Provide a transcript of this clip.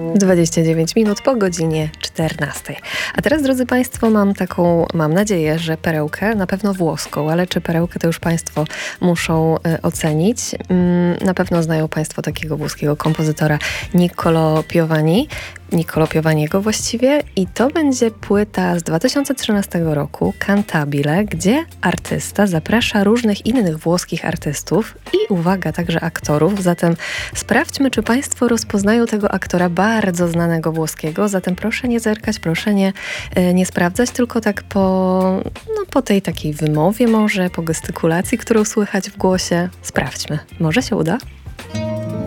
29 minut po godzinie 14. A teraz, drodzy Państwo, mam nadzieję, że perełkę, na pewno włoską, ale czy perełkę to już Państwo muszą ocenić. Na pewno znają Państwo takiego włoskiego kompozytora Niccolò Piovaniego właściwie, i to będzie płyta z 2013 roku, Cantabile, gdzie artysta zaprasza różnych innych włoskich artystów i, uwaga, także aktorów. Zatem sprawdźmy, czy Państwo rozpoznają tego aktora bardzo znanego włoskiego. Zatem proszę nie zerkać, proszę nie sprawdzać, tylko tak po tej takiej wymowie może, po gestykulacji, którą słychać w głosie. Sprawdźmy. Może się uda?